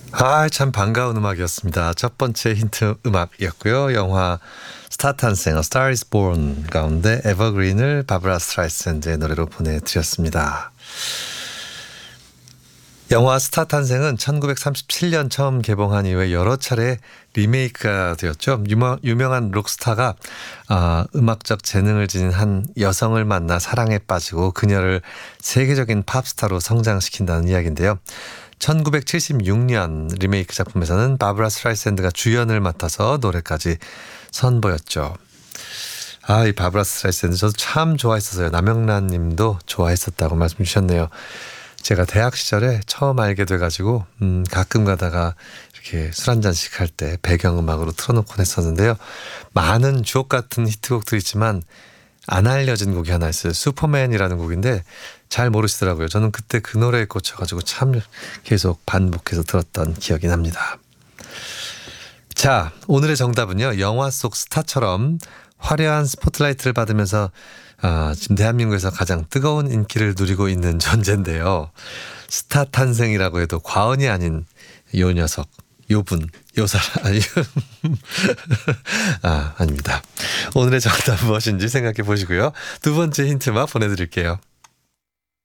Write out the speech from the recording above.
참 반가운 음악이었습니다. 첫 번째 힌트 음악이었고요. 영화 스타 탄생, A Star is Born 가운데 에버그린을 바브라 스트라이샌드의 노래로 보내드렸습니다. 영화 스타 탄생은 1937년 처음 개봉한 이후에 여러 차례 리메이크가 되었죠. 유명한 록스타가 음악적 재능을 지닌 한 여성을 만나 사랑에 빠지고 그녀를 세계적인 팝스타로 성장시킨다는 이야기인데요. 1976년 리메이크 작품에서는 바브라 스트라이샌드가 주연을 맡아서 노래까지 선보였죠. 이 바브라 스트라이샌드 저도 참 좋아했었어요. 남영란 님도 좋아했었다고 말씀 주셨네요. 제가 대학 시절에 처음 알게 돼가지고 가끔 가다가 이렇게 술 한잔씩 할 때 배경음악으로 틀어놓곤 했었는데요. 많은 주옥 같은 히트곡들이 있지만 안 알려진 곡이 하나 있어요. 슈퍼맨이라는 곡인데 잘 모르시더라고요. 저는 그때 그 노래에 꽂혀가지고 참 계속 반복해서 들었던 기억이 납니다. 자, 오늘의 정답은요. 영화 속 스타처럼 화려한 스포트라이트를 받으면서 지금 대한민국에서 가장 뜨거운 인기를 누리고 있는 존재인데요. 스타 탄생이라고 해도 과언이 아닌 요 녀석, 요분, 요 사람, 아닙니다. 오늘의 정답은 무엇인지 생각해 보시고요. 두 번째 힌트만 보내드릴게요.